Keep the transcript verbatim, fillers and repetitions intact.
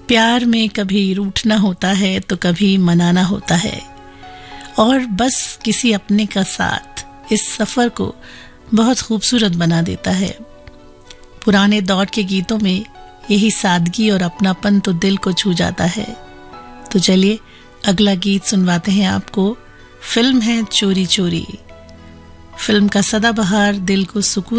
प्यार में कभी रूठना होता है तो कभी मनाना होता है, और बस किसी अपने का साथ इस सफ़र को बहुत खूबसूरत बना देता है। पुराने दौर के गीतों में यही सादगी और अपनापन तो दिल को छू जाता है। तो चलिए अगला गीत सुनवाते हैं आपको। फिल्म है चोरी चोरी। फिल्म का सदाबहार दिल को सुकून